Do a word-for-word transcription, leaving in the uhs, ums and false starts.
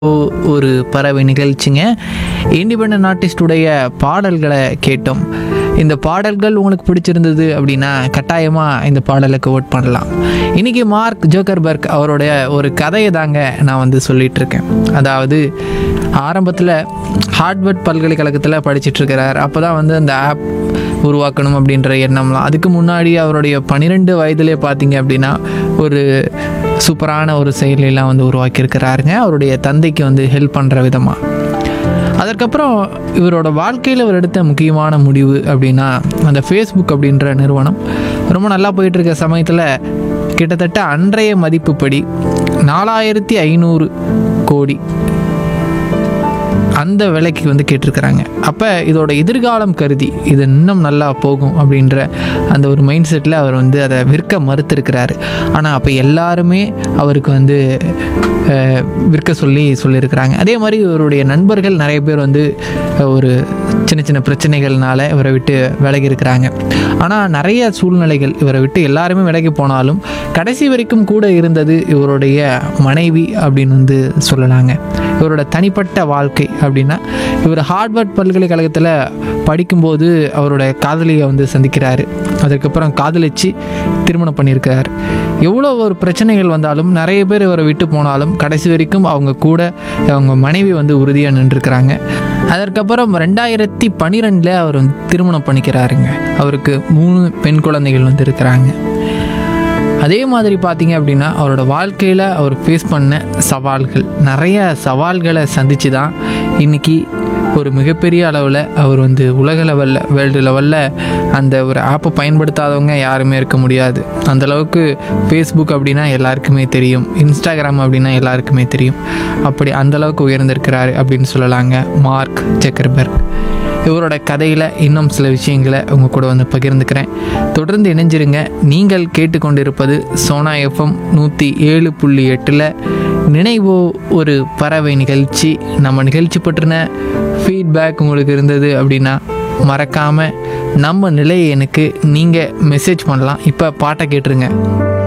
ஒ- ஒரு பறவை நிகழ்ச்சிங்க. இண்டிபெண்டன்ட் ஆர்டிஸ்டுடைய பாடல்களை கேட்டோம். இந்த பாடல்கள் உங்களுக்கு பிடிச்சிருந்தது அப்படின்னா கட்டாயமாக இந்த பாடலுக்கு ஓட் பண்ணலாம். இன்றைக்கி மார்க் ஜோக்கர்பர்க் அவருடைய ஒரு கதையை தாங்க நான் வந்து சொல்லிகிட்டு இருக்கேன். அதாவது ஆரம்பத்தில் ஹார்வர்ட் பல்கலைக்கழகத்தில் படிச்சிட்ருக்கிறார். அப்போ தான் வந்து அந்த ஆப் உருவாக்கணும் அப்படின்ற எண்ணம்லாம். அதுக்கு முன்னாடி அவருடைய பன்னிரெண்டு வயதிலே பார்த்தீங்க அப்படின்னா ஒரு சூப்பரான ஒரு செயலியெல்லாம் வந்து உருவாக்கியிருக்கிறாருங்க, அவருடைய தந்தைக்கு வந்து ஹெல்ப் பண்ணுற விதமாக. அதற்கப்புறம் இவரோட வாழ்க்கையில் இவர் எடுத்த முக்கியமான முடிவு அப்படின்னா, அந்த ஃபேஸ்புக் அப்படின்ற நிறுவனம் ரொம்ப நல்லா போயிட்டுருக்க சமயத்தில் கிட்டத்தட்ட அன்றைய மதிப்புப்படி நாலாயிரத்தி ஐநூறு கோடி அந்த விலைக்கு வந்து கேட்டிருக்கிறாங்க. அப்போ இதோட எதிர்காலம் கருதி இது இன்னும் நல்லா போகும் அப்படின்ற அந்த ஒரு மைண்ட் செட்டில் அவர் வந்து அதை விற்க மறுத்திருக்கிறாரு. ஆனால் அப்போ எல்லாருமே அவருக்கு வந்து அஹ், விற்க சொல்லி சொல்லியிருக்கிறாங்க. அதே மாதிரி இவருடைய நண்பர்கள் நிறைய பேர் வந்து ஒரு சின்ன சின்ன பிரச்சனைகள்னால இவரை விட்டு விலகி இருக்கிறாங்க. ஆனால் நிறைய சூழ்நிலைகள் இவரை விட்டு எல்லாருமே விலகி போனாலும் கடைசி வரைக்கும் கூட இருந்தது இவருடைய மனைவி அப்படின்னு வந்து சொல்லலாங்க. இவரோட தனிப்பட்ட வாழ்க்கை அப்படின்னா, இவர் ஹார்வர்ட் பல்கலைக்கழகத்தில் படிக்கும்போது அவரோட காதலியை வந்து சந்திக்கிறாரு. அதுக்கப்புறம் காதலிச்சு திருமணம் பண்ணியிருக்கார். எவ்வளோ ஒரு பிரச்சனைகள் வந்தாலும் நிறைய பேர் இவரை விட்டு போனாலும் கடைசி வரைக்கும் அவங்க கூட அவங்க மனைவி வந்து உறுதியாக நின்றுருக்கிறாங்க. அதற்கப்புறம் ரெண்டாயிரத்தி பன்னிரெண்டில் அவர் வந்து திருமணம் பண்ணிக்கிறாருங்க. அவருக்கு மூணு பெண் குழந்தைகள் வந்து இருக்கிறாங்க. அதே மாதிரி பார்த்தீங்க அப்படின்னா அவரோட வாழ்க்கையில் அவர் ஃபேஸ் பண்ண சவால்கள், நிறைய சவால்களை சந்தித்து தான் இன்றைக்கி ஒரு மிகப்பெரிய அளவில் அவர் வந்து உலக லெவலில் வேர்ல்டு லெவலில் அந்த ஒரு ஆப்பை பயன்படுத்தாதவங்க யாருமே இருக்க முடியாது. அந்தளவுக்கு ஃபேஸ்புக் அப்படின்னா எல்லாருக்குமே தெரியும், இன்ஸ்டாகிராம் அப்படின்னா எல்லாருக்குமே தெரியும். அப்படி அந்தளவுக்கு உயர்ந்திருக்கிறாரு அப்படின்னு சொல்லலாங்க மார்க் ஜக்கர்பர்க். இவரோட கதையில் இன்னும் சில விஷயங்களை உங்கள் கூட வந்து பகிர்ந்துக்கிறேன். தொடர்ந்து இணைஞ்சிருங்க. நீங்கள் கேட்டுக்கொண்டிருப்பது சோனா எஃப்எம் நூற்றி ஏழு புள்ளி எட்டில் நினைவோ ஒரு பறவை நிகழ்ச்சி. நம்ம நிகழ்ச்சி பற்றின ஃபீட்பேக் உங்களுக்கு இருந்தது அப்படின்னா மறக்காமல் நம்ம நிலையை எனக்கு நீங்கள் மெசேஜ் பண்ணலாம். இப்போ பாட்டை கேட்டுருங்க.